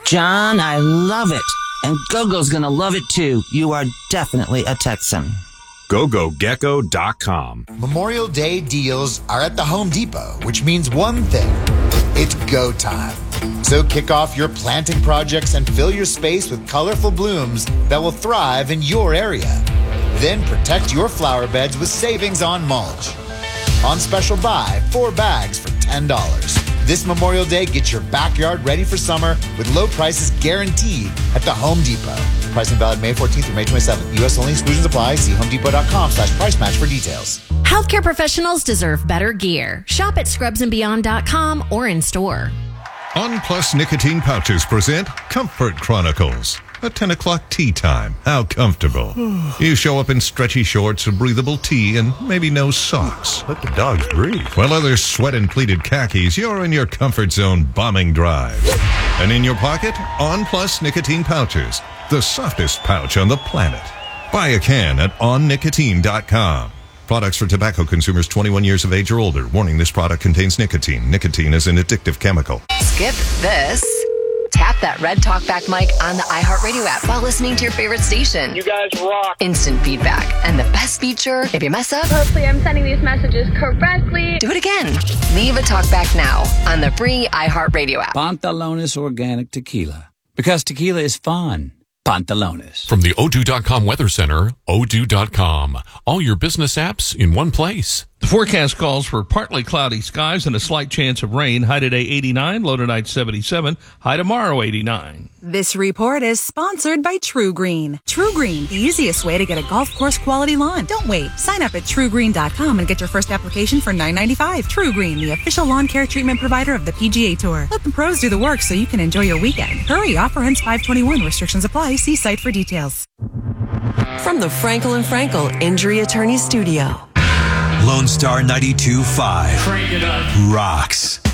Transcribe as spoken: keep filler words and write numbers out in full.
John, I love it. And Gogo's gonna love it too. You are definitely a Texan. go go gecko dot com. Memorial Day deals are at the Home Depot, which means one thing. It's go time. So kick off your planting projects and fill your space with colorful blooms that will thrive in your area. Then protect your flower beds with savings on mulch. On special buy, four bags for ten dollars. This Memorial Day, get your backyard ready for summer with low prices guaranteed at the Home Depot. Pricing valid May fourteenth through May twenty-seventh. U S only, exclusions apply. See homedepot.com slash price match for details. Healthcare professionals deserve better gear. Shop at scrubs and beyond dot com or in store. On Plus Nicotine Pouches present Comfort Chronicles. A ten o'clock tea time. How comfortable. You show up in stretchy shorts, a breathable tee, and maybe no socks. Let the dogs breathe. While others sweat in pleated khakis, you're in your comfort zone bombing drives. And in your pocket, On Plus Nicotine Pouches. The softest pouch on the planet. Buy a can at on nicotine dot com. Products for tobacco consumers twenty-one years of age or older. Warning, this product contains nicotine. Nicotine is an addictive chemical. Skip this. Tap that red talkback mic on the iHeartRadio app while listening to your favorite station. You guys rock. Instant feedback. And the best feature, if you mess up, hopefully I'm sending these messages correctly. Do it again. Leave a talkback now on the free iHeartRadio app. Pantalones Organic Tequila. Because tequila is fun. Pantalones. From the O two dot com Weather Center, O two dot com. All your business apps in one place. The forecast calls for partly cloudy skies and a slight chance of rain. High today eighty-nine, low tonight seventy-seven, high tomorrow eighty-nine. This report is sponsored by True Green. True Green, the easiest way to get a golf course quality lawn. Don't wait. Sign up at true green dot com and get your first application for nine ninety-five. True Green, the official lawn care treatment provider of the P G A Tour. Let the pros do the work so you can enjoy your weekend. Hurry, offer ends five twenty-one. Restrictions apply. See site for details. From the Frankel and Frankel Injury Attorney Studio. Lone Star ninety-two point five rocks.